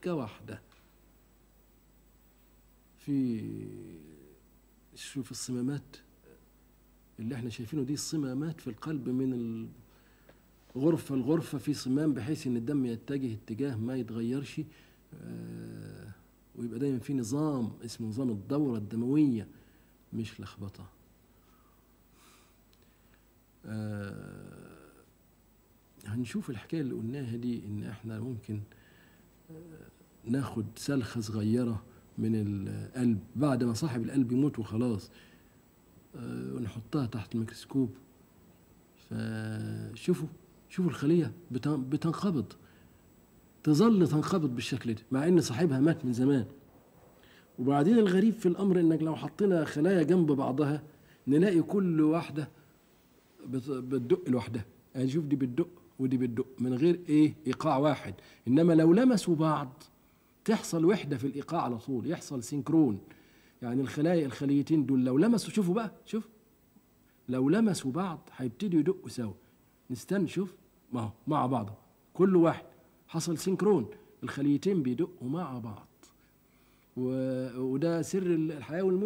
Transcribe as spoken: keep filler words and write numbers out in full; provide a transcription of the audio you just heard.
سكة واحدة. في شوف الصمامات اللي احنا شايفينه دي، الصمامات في القلب من الغرفة الغرفة في صمام بحيث ان الدم يتجه اتجاه ما يتغيرش، آه ويبقى دايما في نظام اسمه نظام الدورة الدموية، مش لخبطة. آه هنشوف الحكاية اللي قلناها دي، ان احنا ممكن آه ناخد سلخة صغيرة من القلب بعد ما صاحب القلب يموت وخلاص، آه ونحطها تحت الميكروسكوب. فشوفوا شوفوا الخلية بتنقبض، تظل تنقبض بالشكل ده مع ان صاحبها مات من زمان. وبعدين الغريب في الامر انك لو حطينا خلايا جنب بعضها نلاقي كل واحدة بتدق لوحدها. يعني شوف دي بتدق ودي بتدق من غير ايه ايقاع واحد، انما لو لمسوا بعض تحصل وحدة في الايقاع على طول، يحصل سينكرون. يعني الخلايا الخليتين دول لو لمسوا، شوفوا بقى، شوف لو لمسوا بعض هيبتدوا يدقوا سوا. نستنى شوف، ما هو مع بعض كل واحد حصل سينكرون، الخليتين بيدقوا مع بعض. وده سر الحياة والموت.